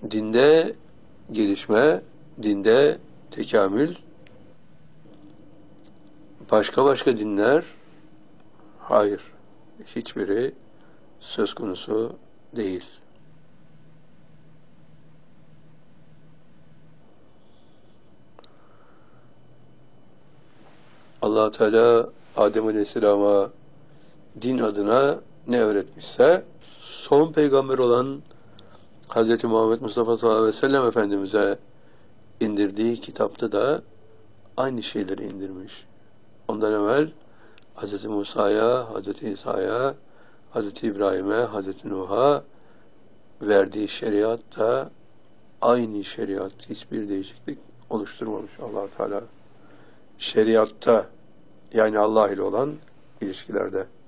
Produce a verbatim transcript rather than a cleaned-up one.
dinde gelişme, dinde tekamül, başka başka dinler, hayır, hiçbiri söz konusu değil. Allah Teala Adem Aleyhisselam'a din adına ne öğretmişse, son peygamber olan Hz. Muhammed Mustafa sallallahu aleyhi ve sellem Efendimiz'e indirdiği kitapta da aynı şeyleri indirmiş. Ondan evvel Hz. Musa'ya, Hz. İsa'ya, Hz. İbrahim'e, Hz. Nuh'a verdiği şeriat da aynı şeriat, hiçbir değişiklik oluşturmamış Allah Teala. Şeriatta, yani Allah ile olan ilişkilerde.